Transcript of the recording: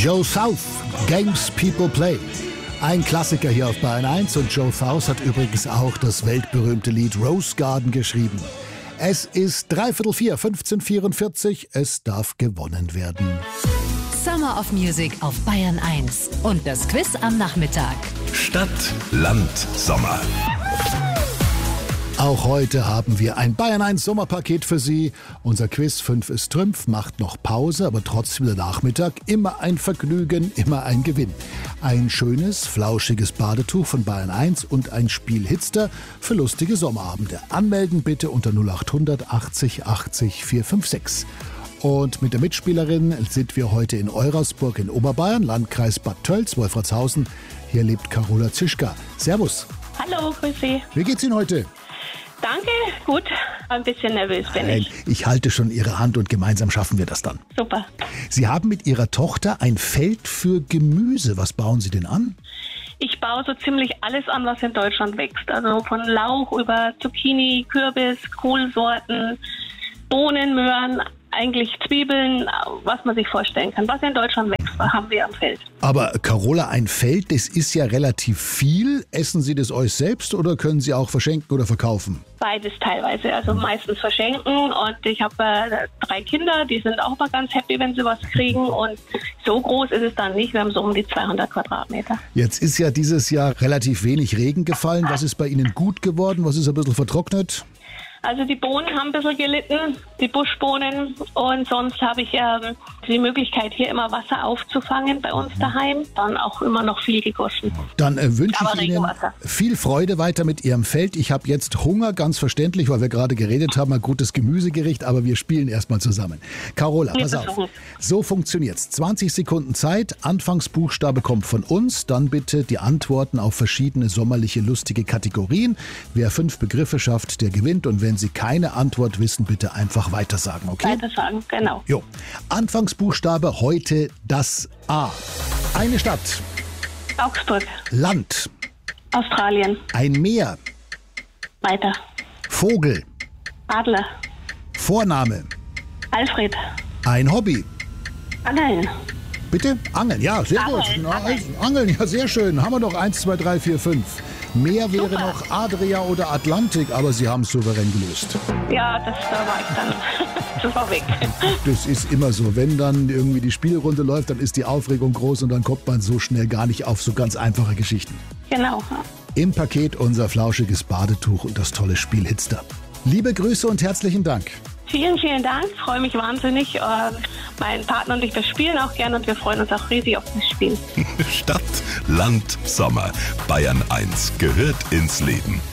Joe South, Games People Play. Ein Klassiker hier auf Bayern 1 und Joe South hat übrigens auch das weltberühmte Lied Rose Garden geschrieben. Es ist 3:45, 15:44, es darf gewonnen werden. Summer of Music auf Bayern 1 und das Quiz am Nachmittag. Stadt, Land, Sommer. Auch heute haben wir ein Bayern 1 Sommerpaket für Sie. Unser Quiz 5 ist Trümpf, macht noch Pause, aber trotzdem der Nachmittag. Immer ein Vergnügen, immer ein Gewinn. Ein schönes, flauschiges Badetuch von Bayern 1 und ein Spiel Hitster für lustige Sommerabende. Anmelden bitte unter 0800 80 80 456. Und mit der Mitspielerin sind wir heute in Eurasburg in Oberbayern, Landkreis Bad Tölz, Wolfratshausen. Hier lebt Carola Zischka. Servus. Hallo, grüß Sie. Wie geht's Ihnen heute? Danke, gut. Ein bisschen nervös bin ich. Ich halte schon Ihre Hand und gemeinsam schaffen wir das dann. Super. Sie haben mit Ihrer Tochter ein Feld für Gemüse. Was bauen Sie denn an? Ich baue so ziemlich alles an, was in Deutschland wächst. Also von Lauch über Zucchini, Kürbis, Kohlsorten, Bohnen, Möhren, eigentlich Zwiebeln, was man sich vorstellen kann. Was in Deutschland wächst, haben wir am Feld. Aber Carola, ein Feld, das ist ja relativ viel. Essen Sie das euch selbst oder können Sie auch verschenken oder verkaufen? Beides teilweise, also meistens verschenken. Und ich habe 3 Kinder, die sind auch mal ganz happy, wenn sie was kriegen. Und so groß ist es dann nicht. Wir haben so um die 200 Quadratmeter. Jetzt ist ja dieses Jahr relativ wenig Regen gefallen. Was ist bei Ihnen gut geworden? Was ist ein bisschen vertrocknet? Also die Bohnen haben ein bisschen gelitten, die Buschbohnen, und sonst habe ich die Möglichkeit, hier immer Wasser aufzufangen bei uns daheim. Dann auch immer noch viel gegossen. Dann wünsche Aber ich Ihnen Regenwasser. viel Freude weiter mit Ihrem Feld. Ich habe jetzt Hunger, ganz verständlich, weil wir gerade geredet haben, ein gutes Gemüsegericht, aber wir spielen erstmal zusammen. Carola, pass auf. So funktioniert's. 20 Sekunden Zeit, Anfangsbuchstabe kommt von uns, dann bitte die Antworten auf verschiedene sommerliche, lustige Kategorien. Wer 5 Begriffe schafft, der gewinnt, und wenn Sie keine Antwort wissen, bitte einfach weitersagen, okay? Weitersagen, genau. Jo. Anfangsbuchstabe heute das A. Eine Stadt. Augsburg, Land. Australien, Ein Meer. weiter. Vogel. Adler, Vorname. Alfred, Ein Hobby. Angeln, Bitte? Angeln, ja, sehr Angeln, gut. Na, Angeln. Angeln, ja, sehr schön. Haben wir noch 1, 2, 3, 4, 5. Mehr wäre Super. noch Adria oder Atlantik, aber Sie haben es souverän gelöst. ja, da war ich dann. Das war weg. Das ist immer so. Wenn dann irgendwie die Spielrunde läuft, dann ist die Aufregung groß und dann kommt man so schnell gar nicht auf so ganz einfache Geschichten. Genau. Im Paket unser flauschiges Badetuch und das tolle Spiel Hitster. Liebe Grüße und herzlichen Dank. Vielen, vielen Dank. Ich freue mich wahnsinnig. Mein Partner und ich, wir spielen auch gern und wir freuen uns auch riesig auf das Spiel. Stadt, Land, Sommer. Bayern 1 gehört ins Leben.